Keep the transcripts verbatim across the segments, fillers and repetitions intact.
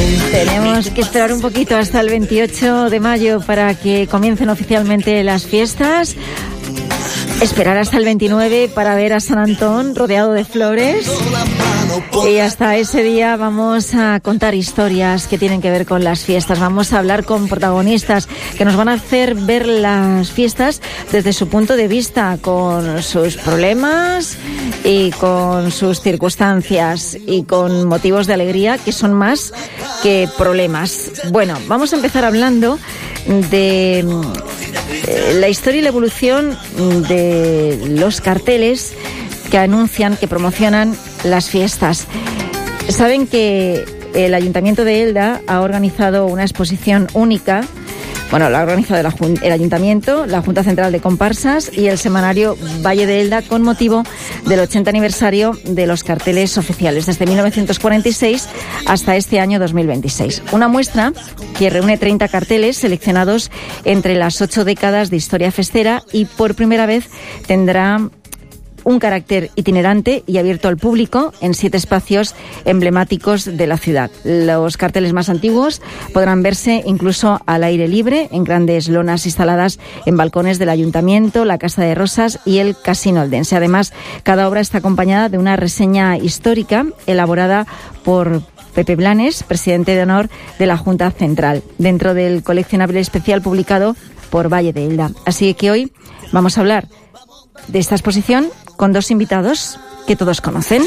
Tenemos que esperar un poquito hasta el veintiocho de mayo para que comiencen oficialmente las fiestas. Esperar hasta el veintinueve para ver a San Antón rodeado de flores. Y hasta ese día vamos a contar historias que tienen que ver con las fiestas. Vamos a hablar con protagonistas que nos van a hacer ver las fiestas desde su punto de vista, con sus problemas y con sus circunstancias y con motivos de alegría que son más que problemas. Bueno, vamos a empezar hablando de la historia y la evolución de los carteles que anuncian, que promocionan las fiestas. Saben que el Ayuntamiento de Elda ha organizado una exposición única. Bueno, la ha organizado el, el Ayuntamiento, la Junta Central de Comparsas y el semanario Valle de Elda con motivo del ochenta aniversario de los carteles oficiales, desde mil novecientos cuarenta y seis hasta este año dos mil veintiséis. Una muestra que reúne treinta carteles seleccionados entre las ocho décadas de historia festera y por primera vez tendrá un carácter itinerante y abierto al público en siete espacios emblemáticos de la ciudad. Los carteles más antiguos podrán verse incluso al aire libre en grandes lonas instaladas en balcones del Ayuntamiento, la Casa de Rosas y el Casino Eldense. Además, cada obra está acompañada de una reseña histórica elaborada por Pepe Blanes, presidente de honor de la Junta Central, dentro del coleccionable especial publicado por Valle de Elda. Así que hoy vamos a hablar de esta exposición con dos invitados que todos conocen.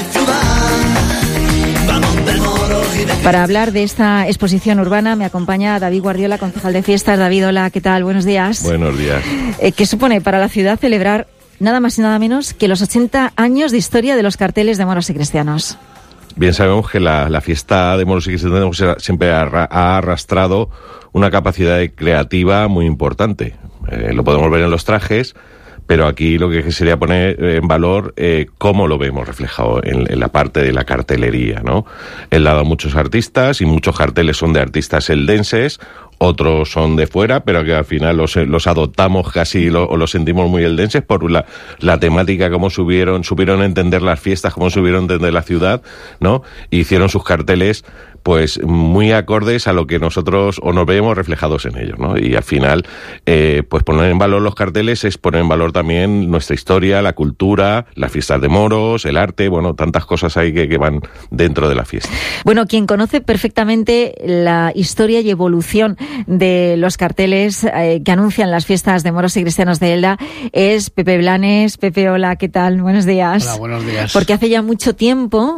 Para hablar de esta exposición urbana me acompaña David Guardiola, concejal de fiestas. David, hola, ¿qué tal? Buenos días. Buenos días. Eh, ¿Qué supone para la ciudad celebrar nada más y nada menos que los ochenta años de historia de los carteles de moros y cristianos? Bien sabemos que la, la fiesta de moros y cristianos siempre ha, ha arrastrado una capacidad creativa muy importante. Eh, lo podemos ver en los trajes, pero aquí lo que sería poner en valor eh, cómo lo vemos reflejado en, en la parte de la cartelería, ¿no? Él ha dado muchos artistas y muchos carteles son de artistas eldenses, otros son de fuera, pero que al final los, los adoptamos casi lo, o los sentimos muy eldenses por la, la temática, cómo subieron, supieron entender las fiestas, cómo supieron entender la ciudad, ¿no? Y hicieron sus carteles pues muy acordes a lo que nosotros o nos vemos reflejados en ellos, ¿no? Y al final, eh, pues poner en valor los carteles es poner en valor también nuestra historia, la cultura, las fiestas de moros, el arte, bueno, tantas cosas ahí que, que van dentro de la fiesta. Bueno, quien conoce perfectamente la historia y evolución de los carteles eh, que anuncian las fiestas de moros y cristianos de Elda es Pepe Blanes. Pepe, hola, ¿qué tal? Buenos días. Hola, buenos días. Porque hace ya mucho tiempo